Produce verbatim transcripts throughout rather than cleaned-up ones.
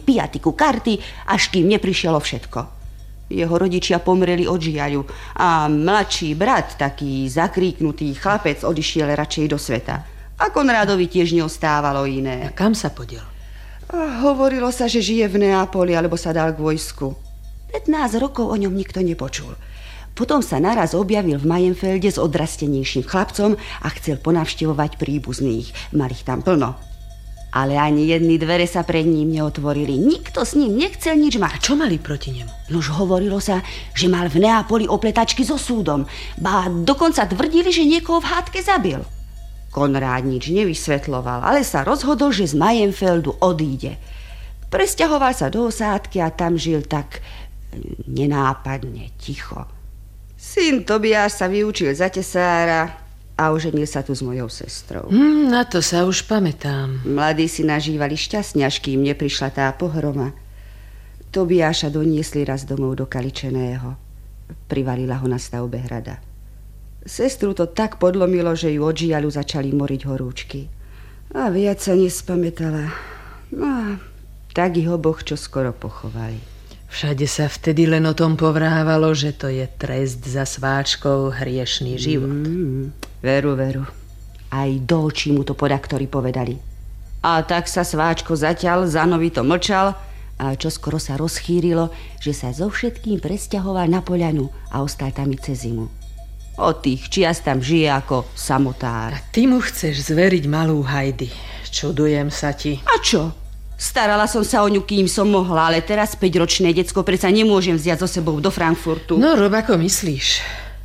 piatiku, karty, až kým neprišlo všetko. Jeho rodičia pomreli od žiaľu a mladší brat, taký zakríknutý chlapec, odišiel radšej do sveta. A Konrádovi tiež neostávalo iné. A kam sa podiel? A hovorilo sa, že žije v Neapoli, alebo sa dal k vojsku. pätnásť rokov o ňom nikto nepočul. Potom sa naraz objavil v Mayenfelde s odrastenejším chlapcom a chcel ponavštevovať príbuzných. Mal ich tam plno. Ale ani jedny dvere sa pred ním neotvorili. Nikto s ním nechcel nič mať. A čo mali proti nemu? Nož hovorilo sa, že mal v Neapoli opletačky so súdom. Ba dokonca tvrdili, že niekoho v hádke zabil. Konrád nič nevysvetloval, ale sa rozhodol, že z Mayenfeldu odíde. Presťahoval sa do osádky a tam žil tak nenápadne, ticho. Syn Tobiáš sa vyučil za tesára a oženil sa tu s mojou sestrou. Hmm, na to sa už pamätám. Mladí si nažívali šťastne, až kým neprišla tá pohroma. Tobiáša doniesli raz domov do Kaličeného. Privalila ho na stavbe hrada. Sestru to tak podlomilo, že ju od žiaľu začali moriť horúčky. A viac sa nespamätala. No a tak ich oboch čo skoro pochovali. Všade sa vtedy len o tom povrávalo, že to je trest za sváčkou hriešný život. Mm, veru, veru. Aj do očí mu to podaktori povedali. A tak sa sváčko zatiaľ zanovito mlčal a čoskoro sa rozchýrilo, že sa so všetkým presťahoval na poľanu a ostal tam i cez zimu. Od tých čias tam žije ako samotár. A ty mu chceš zveriť malú Hajdy. Čudujem sa ti. A čo? Starala som sa o ňu, kým som mohla, ale teraz päťročné decko predsa nemôžem vziať so sebou do Frankfurtu. No, rob ako myslíš.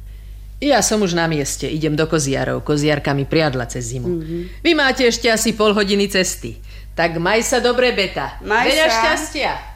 Ja som už na mieste, idem do Koziarov. Koziarka mi priadla cez zimu. Mm-hmm. Vy máte ešte asi pol hodiny cesty. Tak maj sa dobre, Beta. Maj Veľa sa. šťastia.